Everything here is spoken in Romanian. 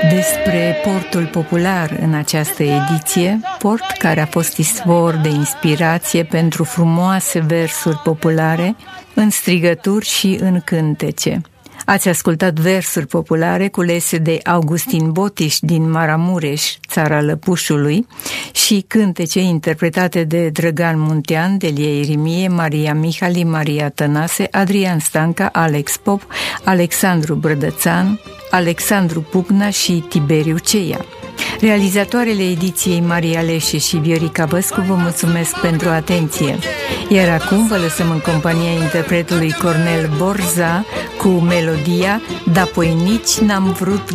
Despre portul popular în această ediție, port care a fost izvor de inspirație pentru frumoase versuri populare, în strigături și în cântece. Ați ascultat versuri populare culese de Augustin Botiș din Maramureș, țara Lăpușului, și cântece interpretate de Drăgan Muntean, Delia Irimie, Maria Mihali, Maria Tănase, Adrian Stanca, Alex Pop, Alexandru Brădățan, Alexandru Pugna și Tiberiu Ceia. Realizatoarele ediției Maria Leșe și Viorica Băscu vă mulțumesc pentru atenție. Iar acum vă lăsăm în compania interpretului Cornel Borza cu melodia "Dapoi nici n-am vrut